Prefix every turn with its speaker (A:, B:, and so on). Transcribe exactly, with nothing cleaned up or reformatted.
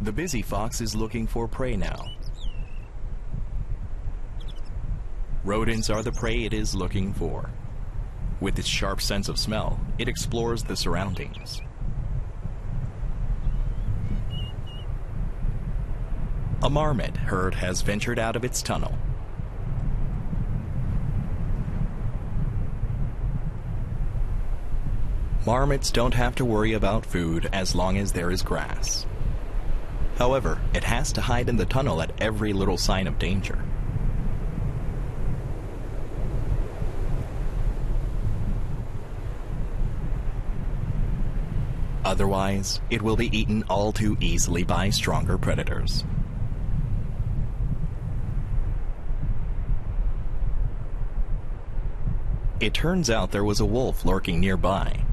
A: The busy fox is looking for prey now. Rodents are the prey it is looking for. With its sharp sense of smell, it explores the surroundings. A marmot herd has ventured out of its tunnel. Marmots don't have to worry about food as long as there is grass. However, it has to hide in the tunnel at every little sign of danger. Otherwise, it will be eaten all too easily by stronger predators. It turns out there was a wolf lurking nearby.